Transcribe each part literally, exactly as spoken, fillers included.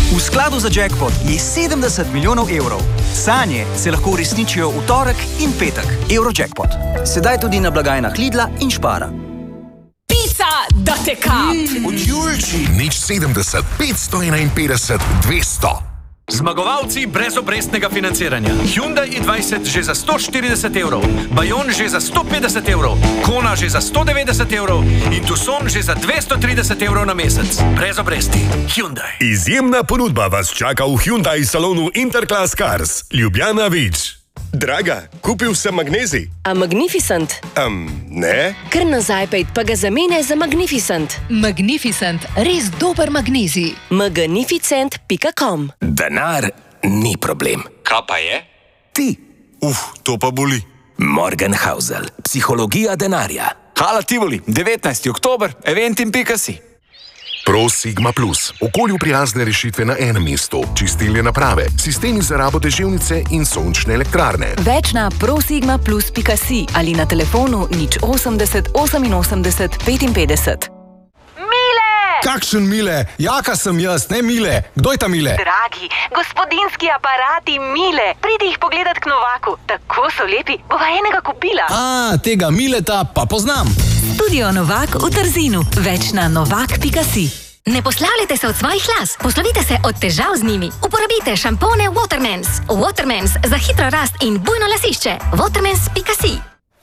V skladu za jackpot je sedemdeset milijonov evrov. Sanje se lahko uresničijo v torek in petek. Eurojackpot. Sedaj tudi na blagajnah Lidla in Spara. Pica, da te kap! Od Julči. Nič sedemdeset, petsto enainpetdeset, dvesto. Zmagovalci brez obrestnega financiranja. Hyundai i dvajset že za sto štirideset evrov, Bayon že za sto petdeset evrov, Kona že za sto devetdeset evrov in Tucson že za dvesto trideset evrov na mesec. Brez obresti. Hyundai. Izjemna ponudba vas čaka v Hyundai salonu Interclass Cars. Ljubljana Vič. Draga, kupil sem magnezij. A Magnificent? Um, ne. Kar na Zajpejt pa ga zamene za Magnificent. Magnificent, res dober magnezij. magnificent pika com. Denar ni problem. Kaj pa je? Ti. Uf, to pa boli. Morgenhausel, psihologija denarja. Hala Tivoli, devetnajsti oktober, eventim pika si. Pro Sigma Plus. Okolju prijazne rešitve na enem mestu. Čistilne naprave, sistemi za rabo deževnice in sončne elektrarne. Več na prosigma plus pika si ali na telefonu nič osemdeset oseminosemdeset petinpetdeset. Kakšen Mile? Jaka sem jaz, ne Mile. Kdo je ta Mile? Dragi, gospodinski aparati Mile. Pridi jih pogledat k Novaku. Tako so lepi. Bova enega kupila. A, tega Mileta pa poznam. Studio Novak v Trzinu. Več na novak pika si. Ne poslavljajte se od svojih las, poslovite se od težav z njimi. Uporabite šampone Watermans. Watermans za hitro rast in bujno lasišče. watermans pika si.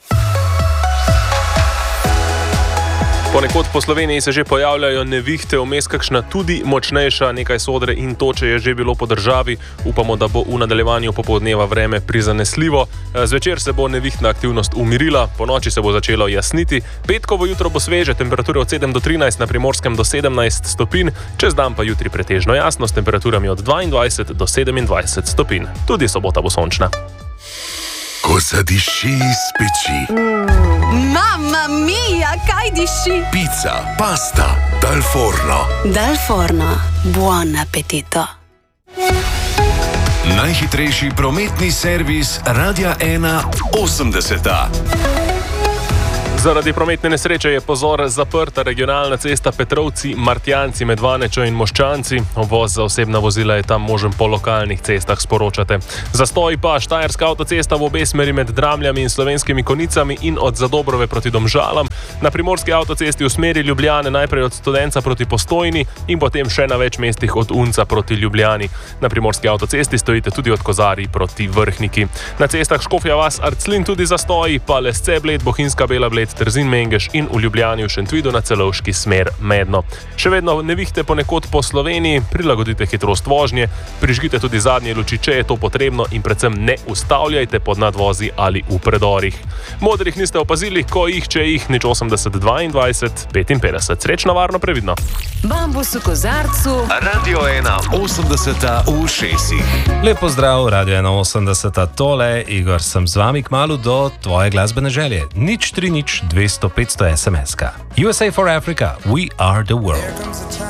Ponekod po Sloveniji se že pojavljajo nevihte, vmes kakšna tudi močnejša, nekaj sodre in toče je že bilo po državi. Upamo, da bo v nadaljevanju popoldneva vreme prizanesljivo. Zvečer se bo nevihtna aktivnost umirila, po noči se bo začelo jasniti. Petkovo jutro bo sveže, temperature od sedem do trinajst, na Primorskem do sedemnajst stopinj, čez dan pa jutri pretežno jasno s temperaturami od dvaindvajset do sedemindvajset stopinj. Tudi sobota bo sončna. Ko zadiši iz peči. Mm, Mamma mia, kaj diši? Pizza, pasta, dal forno. Dal forno. Buon appetito. Najhitrejši prometni servis Radia ena osemdeseta. Zaradi prometne nesreče je pozor zaprta regionalna cesta Petrovci-Martjanci med Vanečo in Moščanci. Uvoz za osebna vozila je tam možen po lokalnih cestah, sporočate. Zastoj pa Štajerska avtocesta v obe smeri med Dramljami in Slovenskimi Konicami in od Zadobrove proti Domžalam. Na Primorski avtocesti v smeri Ljubljane najprej od Studenca proti Postojni in potem še na več mestih od Unca proti Ljubljani. Na Primorski avtocesti stojite tudi od Kozarij proti Vrhniki. Na cestah Škofja vas Arclin tudi zastoji, pa Lesce Bled, Bohinjska Bela Bled, Trzin Mengeš in v Ljubljani v Šentvidu na Celovški smer Medno. Še vedno nevihte ponekod po Sloveniji, prilagodite hitrost vožnje, prižgite tudi zadnje luči, če je to potrebno in predvsem ne ustavljajte pod nadvozi ali v predorih. Modrih niste opazili, ko jih, če jih, nič osemdeset dvaindvajset petinpetdeset. Srečno, varno, previdno. Bambus v kozarcu. Radio ena osemdeseta v šestih. Lep pozdrav, Radio ena osemdeseta, tole, Igor, sem z vami kmalu do tvoje glasbene želje. Nič tri nič dvesto petsto es em es-ka. U S A for Africa, we are the world.